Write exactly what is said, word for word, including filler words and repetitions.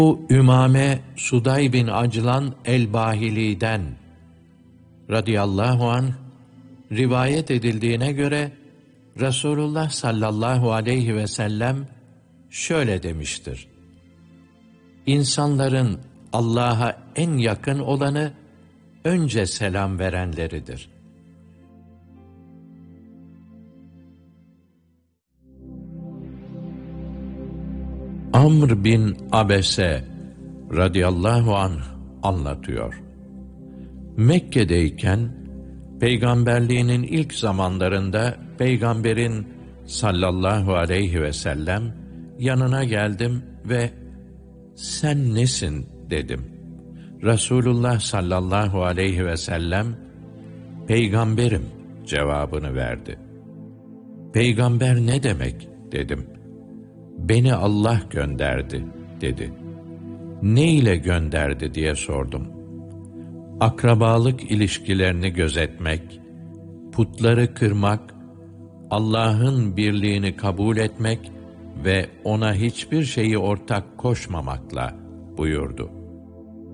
Bu Ümame Suday bin Aclan el-Bahili'den radıyallahu anh rivayet edildiğine göre Resulullah sallallahu aleyhi ve sellem şöyle demiştir: İnsanların Allah'a en yakın olanı önce selam verenleridir. Amr bin Abese radıyallahu anh anlatıyor. Mekke'deyken peygamberliğinin ilk zamanlarında peygamberin sallallahu aleyhi ve sellem yanına geldim ve sen nesin dedim. Resulullah sallallahu aleyhi ve sellem peygamberim cevabını verdi. Peygamber ne demek dedim. Beni Allah gönderdi dedi. Ne ile gönderdi diye sordum. Akrabalık ilişkilerini gözetmek, putları kırmak, Allah'ın birliğini kabul etmek ve ona hiçbir şeyi ortak koşmamakla buyurdu.